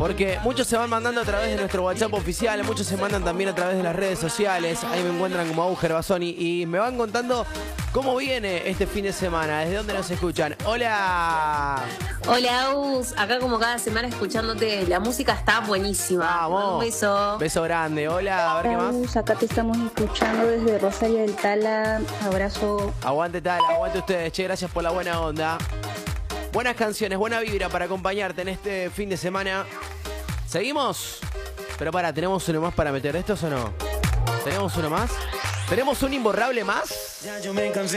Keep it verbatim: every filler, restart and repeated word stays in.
Porque muchos se van mandando a través de nuestro WhatsApp oficial, muchos se mandan también a través de las redes sociales. Ahí me encuentran como Auger Basoni y me van contando cómo viene este fin de semana, desde dónde nos escuchan. Hola. Hola, Aus. Acá como cada semana escuchándote. La música está buenísima. Vamos. Un beso. Beso grande. Hola, a ver qué más. Aus, acá te estamos escuchando desde Rosario del Tala. Abrazo. Aguante tal, aguante ustedes. Che, gracias por la buena onda. Buenas canciones, buena vibra para acompañarte en este fin de semana. ¿Seguimos? Pero para, ¿tenemos uno más para meter estos o no? ¿Tenemos uno más? ¿Tenemos un imborrable más?